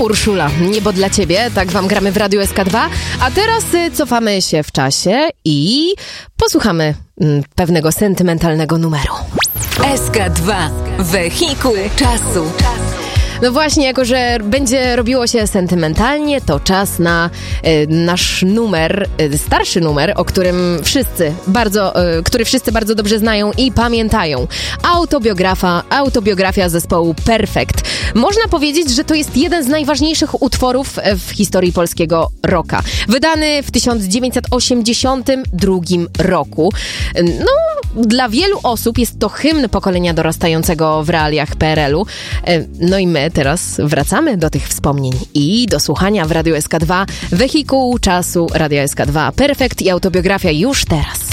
Urszula, niebo dla ciebie, tak wam gramy w Radiu SK2, a teraz cofamy się w czasie i posłuchamy pewnego sentymentalnego numeru. SK2, wehikuł czasu. No właśnie, jako że będzie robiło się sentymentalnie, to czas na nasz numer, starszy numer, o którym który wszyscy bardzo dobrze znają i pamiętają. Autobiografia zespołu Perfekt. Można powiedzieć, że to jest jeden z najważniejszych utworów w historii polskiego rocka. Wydany w 1982 roku. No, dla wielu osób jest to hymn pokolenia dorastającego w realiach PRL-u. No i my teraz wracamy do tych wspomnień i do słuchania w Radiu SK2 wehikułu czasu Radia SK2 Perfekt i autobiografia już teraz.